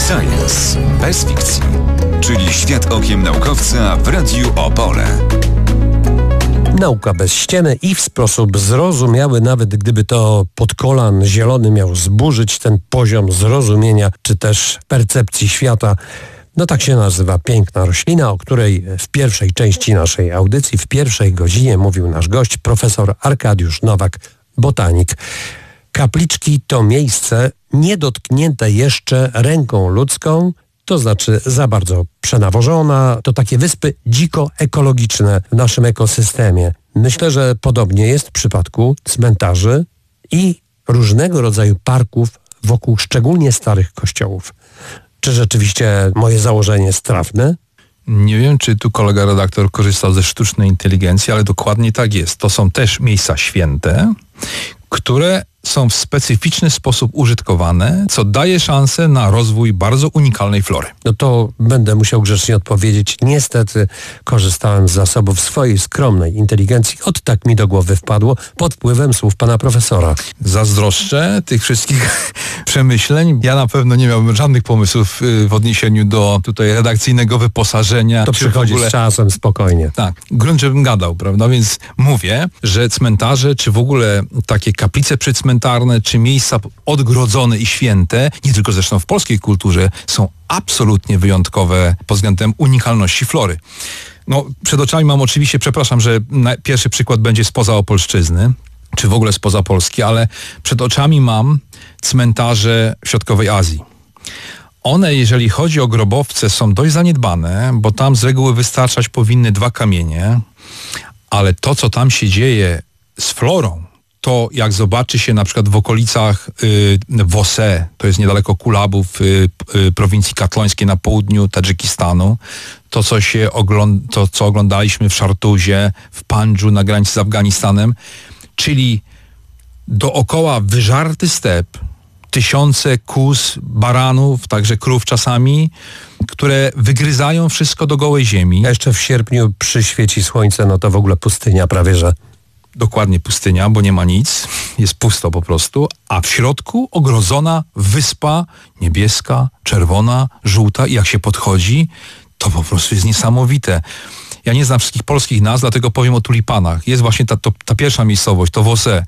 Science bez fikcji, czyli świat okiem naukowca w Radiu Opole. Nauka bez ściemy i w sposób zrozumiały, nawet gdyby to pod kolan zielony miał zburzyć ten poziom zrozumienia czy też percepcji świata. No tak się nazywa piękna roślina, o której w pierwszej części naszej audycji, w pierwszej godzinie mówił nasz gość, profesor Arkadiusz Nowak, botanik. Kapliczki to miejsce niedotknięte jeszcze ręką ludzką, to znaczy za bardzo przenawożona, to takie wyspy dziko-ekologiczne w naszym ekosystemie. Myślę, że podobnie jest w przypadku cmentarzy i różnego rodzaju parków wokół szczególnie starych kościołów. Czy rzeczywiście moje założenie jest trafne? Nie wiem, czy tu kolega redaktor korzystał ze sztucznej inteligencji, ale dokładnie tak jest. To są też miejsca święte, które są w specyficzny sposób użytkowane, co daje szansę na rozwój bardzo unikalnej flory. No to będę musiał grzecznie odpowiedzieć. Niestety korzystałem z zasobów swojej skromnej inteligencji. Od tak mi do głowy wpadło pod wpływem słów pana profesora. Zazdroszczę tych wszystkich przemyśleń. Ja na pewno nie miałbym żadnych pomysłów w odniesieniu do tutaj redakcyjnego wyposażenia. To przychodzi z czasem, spokojnie. Tak, grunt, żebym gadał, prawda? Więc mówię, że cmentarze, czy w ogóle takie kaplice przycmentarne, czy miejsca odgrodzone i święte, nie tylko zresztą w polskiej kulturze, są absolutnie wyjątkowe pod względem unikalności flory. No, przed oczami mam oczywiście, przepraszam, że pierwszy przykład będzie spoza Opolszczyzny, czy w ogóle spoza Polski, ale przed oczami mam cmentarze w Środkowej Azji. One, jeżeli chodzi o grobowce, są dość zaniedbane, bo tam z reguły wystarczać powinny 2 kamienie, ale to, co tam się dzieje z florą, to jak zobaczy się na przykład w okolicach Wose, to jest niedaleko Kulabu w prowincji katlońskiej na południu Tadżykistanu, to co oglądaliśmy w Szartuzie, w Pandżu na granicy z Afganistanem, czyli dookoła wyżarty step, tysiące kóz, baranów, także krów czasami, które wygryzają wszystko do gołej ziemi. A jeszcze w sierpniu przyświeci słońce, no to w ogóle pustynia prawie że. Dokładnie pustynia, bo nie ma nic, jest pusto po prostu, a w środku ogrodzona wyspa niebieska, czerwona, żółta i jak się podchodzi, to po prostu jest niesamowite. Ja nie znam wszystkich polskich nazw, dlatego powiem o tulipanach. Jest właśnie ta pierwsza miejscowość, to Wose.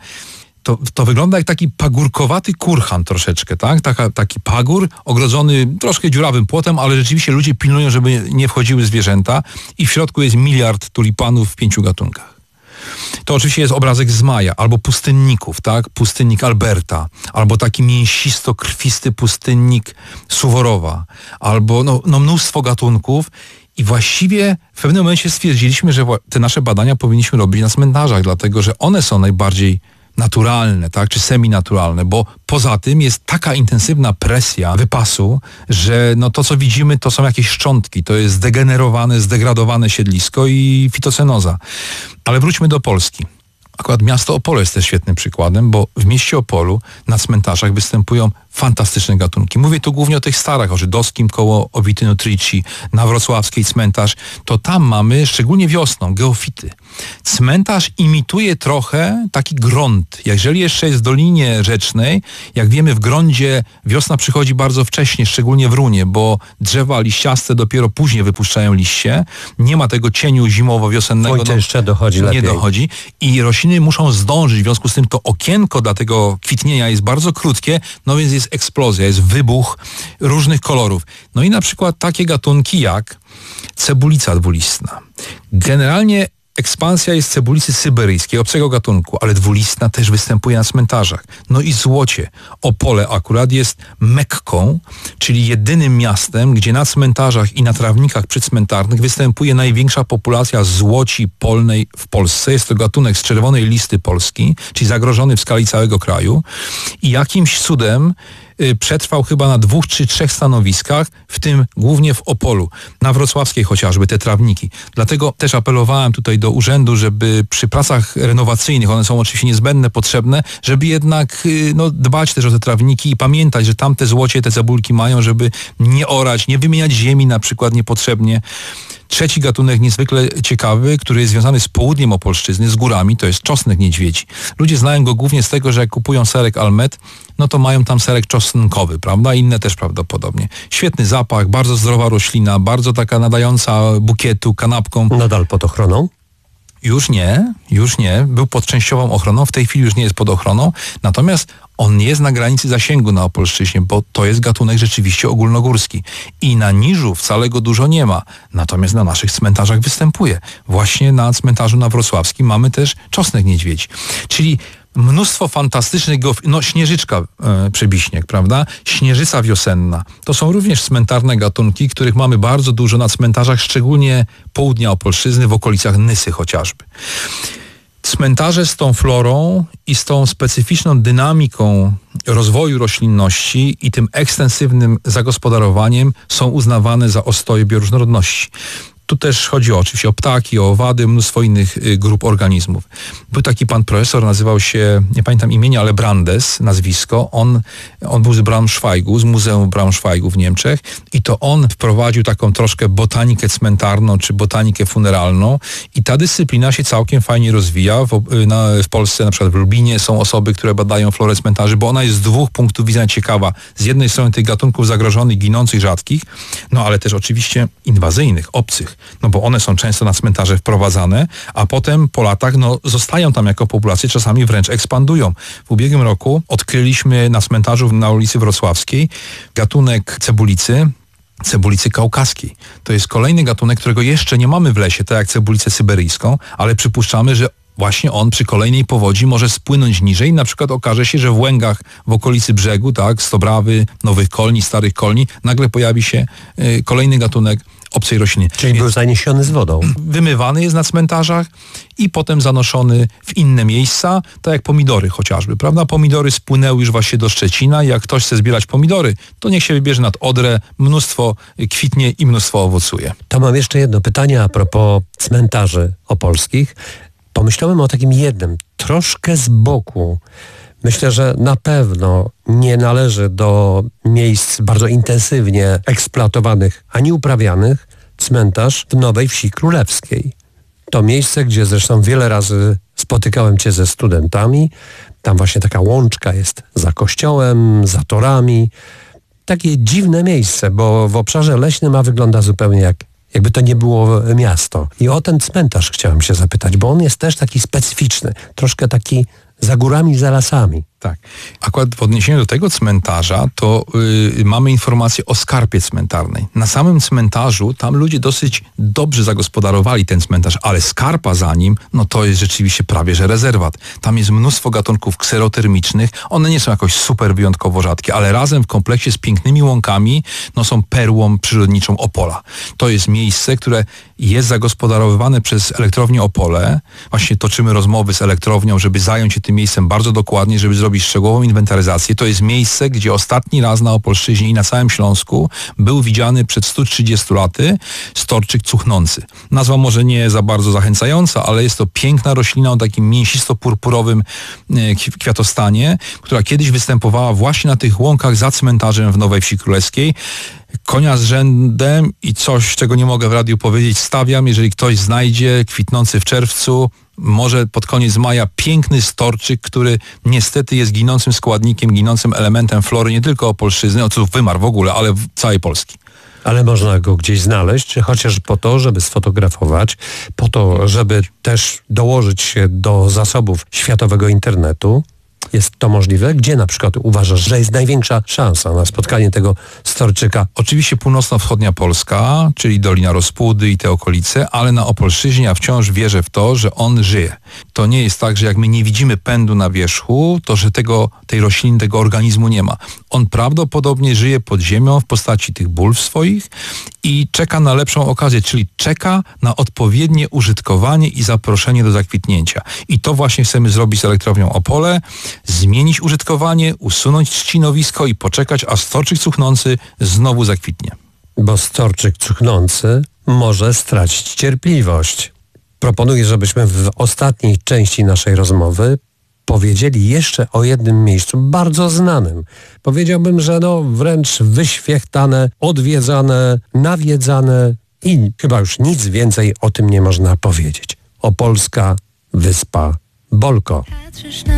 To wygląda jak taki pagórkowaty kurhan troszeczkę, tak? Taki pagór ogrodzony troszkę dziurawym płotem, ale rzeczywiście ludzie pilnują, żeby nie wchodziły zwierzęta i w środku jest 1 miliard tulipanów w 5 gatunkach. To oczywiście jest obrazek z Maja, albo pustynników, tak? Pustynnik Alberta, albo taki mięsisto-krwisty pustynnik Suworowa, albo mnóstwo gatunków i właściwie w pewnym momencie stwierdziliśmy, że te nasze badania powinniśmy robić na cmentarzach, dlatego że one są najbardziej naturalne, tak, czy semi-naturalne, bo poza tym jest taka intensywna presja wypasu, że to, co widzimy, to są jakieś szczątki, to jest zdegenerowane, zdegradowane siedlisko i fitocenoza. Ale wróćmy do Polski. Akurat miasto Opole jest też świetnym przykładem, bo w mieście Opolu na cmentarzach występują fantastyczne gatunki. Mówię tu głównie o tych starych, o żydowskim koło Owityno Trici, na wrocławskiej cmentarz. To tam mamy, szczególnie wiosną, geofity. Cmentarz imituje trochę taki grąd. Jeżeli jeszcze jest w Dolinie Rzecznej, jak wiemy, w grądzie wiosna przychodzi bardzo wcześnie, szczególnie w runie, bo drzewa liściaste dopiero później wypuszczają liście. Nie ma tego cieniu zimowo-wiosennego. Słońce jeszcze dochodzi lepiej. Nie dochodzi. I rośliny muszą zdążyć, w związku z tym to okienko dla tego kwitnienia jest bardzo krótkie, więc jest eksplozja, jest wybuch różnych kolorów. No i na przykład takie gatunki jak cebulica dwulistna. Generalnie ekspansja jest cebulicy syberyjskiej, obcego gatunku, ale dwulistna też występuje na cmentarzach. No i złocie. Opole akurat jest Mekką, czyli jedynym miastem, gdzie na cmentarzach i na trawnikach przycmentarnych występuje największa populacja złoci polnej w Polsce. Jest to gatunek z czerwonej listy Polski, czyli zagrożony w skali całego kraju. I jakimś cudem przetrwał chyba na 2 czy 3 stanowiskach, w tym głównie w Opolu, na wrocławskiej chociażby, te trawniki. Dlatego też apelowałem tutaj do urzędu, żeby przy pracach renowacyjnych, one są oczywiście niezbędne, potrzebne, żeby jednak dbać też o te trawniki i pamiętać, że tamte złocie, te cebulki mają, żeby nie orać, nie wymieniać ziemi na przykład niepotrzebnie. Trzeci gatunek niezwykle ciekawy, który jest związany z południem Opolszczyzny, z górami, to jest czosnek niedźwiedzi. Ludzie znają go głównie z tego, że jak kupują serek Almet, no to mają tam serek czosnkowy, prawda? Inne też prawdopodobnie. Świetny zapach, bardzo zdrowa roślina, bardzo taka nadająca bukietu, kanapką. Nadal pod ochroną? Już nie. Był pod częściową ochroną, w tej chwili już nie jest pod ochroną, natomiast on jest na granicy zasięgu na Opolszczyźnie, bo to jest gatunek rzeczywiście ogólnogórski. I na Niżu wcale go dużo nie ma, natomiast na naszych cmentarzach występuje. Właśnie na cmentarzu na Wrocławskim mamy też czosnek niedźwiedzi. Czyli mnóstwo fantastycznych śnieżyczka przebiśnieg, prawda? Śnieżyca wiosenna. To są również cmentarne gatunki, których mamy bardzo dużo na cmentarzach, szczególnie południa Opolszczyzny, w okolicach Nysy chociażby. Cmentarze z tą florą i z tą specyficzną dynamiką rozwoju roślinności i tym ekstensywnym zagospodarowaniem są uznawane za ostoje bioróżnorodności. Tu też chodzi oczywiście o ptaki, o owady, mnóstwo innych grup organizmów. Był taki pan profesor, nazywał się, nie pamiętam imienia, ale Brandes, nazwisko. On był z Braunschweigu, z Muzeum Braunschweigu w Niemczech i to on wprowadził taką troszkę botanikę cmentarną czy botanikę funeralną i ta dyscyplina się całkiem fajnie rozwija. W Polsce, na przykład w Lublinie są osoby, które badają florę cmentarzy, bo ona jest z dwóch punktów widzenia ciekawa. Z jednej strony tych gatunków zagrożonych, ginących, rzadkich, no ale też oczywiście inwazyjnych, obcych. No bo one są często na cmentarze wprowadzane, a potem po latach zostają tam jako populacje, czasami wręcz ekspandują. W ubiegłym roku odkryliśmy na cmentarzu na ulicy Wrocławskiej gatunek cebulicy kaukaskiej. To jest kolejny gatunek, którego jeszcze nie mamy w lesie, tak jak cebulicę syberyjską, ale przypuszczamy, że właśnie on przy kolejnej powodzi może spłynąć niżej. Na przykład okaże się, że w Łęgach w okolicy brzegu, tak, Stobrawy, Nowych Kolni, Starych Kolni, nagle pojawi się kolejny gatunek obcej rośliny. Czyli był zaniesiony z wodą. Wymywany jest na cmentarzach i potem zanoszony w inne miejsca, tak jak pomidory chociażby, prawda? Pomidory spłynęły już właśnie do Szczecina i jak ktoś chce zbierać pomidory, to niech się wybierze nad Odrę, mnóstwo kwitnie i mnóstwo owocuje. To mam jeszcze jedno pytanie a propos cmentarzy opolskich. Pomyślałem o takim jednym, troszkę z boku. Myślę, że na pewno nie należy do miejsc bardzo intensywnie eksploatowanych ani uprawianych cmentarz w Nowej Wsi Królewskiej. To miejsce, gdzie zresztą wiele razy spotykałem Cię ze studentami. Tam właśnie taka łączka jest za kościołem, za torami. Takie dziwne miejsce, bo w obszarze leśnym wygląda zupełnie jakby to nie było miasto. I o ten cmentarz chciałem się zapytać, bo on jest też taki specyficzny, troszkę taki za górami, za lasami. Tak. Akurat w odniesieniu do tego cmentarza to mamy informację o skarpie cmentarnej. Na samym cmentarzu tam ludzie dosyć dobrze zagospodarowali ten cmentarz, ale skarpa za nim, no to jest rzeczywiście prawie że rezerwat. Tam jest mnóstwo gatunków kserotermicznych. One nie są jakoś super wyjątkowo rzadkie, ale razem w kompleksie z pięknymi łąkami są perłą przyrodniczą Opola. To jest miejsce, które jest zagospodarowywane przez elektrownię Opole. Właśnie toczymy rozmowy z elektrownią, żeby zająć się tym miejscem bardzo dokładnie, żeby zrobić szczegółową inwentaryzację. To jest miejsce, gdzie ostatni raz na Opolszczyźnie i na całym Śląsku był widziany przed 130 laty storczyk cuchnący. Nazwa może nie za bardzo zachęcająca, ale jest to piękna roślina o takim mięsisto-purpurowym kwiatostanie, która kiedyś występowała właśnie na tych łąkach za cmentarzem w Nowej Wsi Królewskiej. Konia z rzędem i coś, czego nie mogę w radiu powiedzieć, stawiam, jeżeli ktoś znajdzie kwitnący w czerwcu, może pod koniec maja, piękny storczyk, który niestety jest ginącym składnikiem, ginącym elementem flory nie tylko Opolszczyzny, wymarł w ogóle, ale całej Polski. Ale można go gdzieś znaleźć, czy chociaż po to, żeby sfotografować, po to, żeby też dołożyć się do zasobów światowego internetu. Jest to możliwe? Gdzie na przykład uważasz, że jest największa szansa na spotkanie tego storczyka? Oczywiście północno-wschodnia Polska, czyli Dolina Rospudy i te okolice, ale na Opolszczyźnie ja wciąż wierzę w to, że on żyje. To nie jest tak, że jak my nie widzimy pędu na wierzchu, to że tej rośliny, tego organizmu nie ma. On prawdopodobnie żyje pod ziemią w postaci tych bulw swoich i czeka na lepszą okazję, czyli czeka na odpowiednie użytkowanie i zaproszenie do zakwitnięcia. I to właśnie chcemy zrobić z elektrownią Opole, zmienić użytkowanie, usunąć trzcinowisko i poczekać, a storczyk cuchnący znowu zakwitnie. Bo storczyk cuchnący może stracić cierpliwość. Proponuję, żebyśmy w ostatniej części naszej rozmowy powiedzieli jeszcze o jednym miejscu bardzo znanym. Powiedziałbym, że wręcz wyświechtane, odwiedzane, nawiedzane i chyba już nic więcej o tym nie można powiedzieć. Opolska Wyspa Bolko.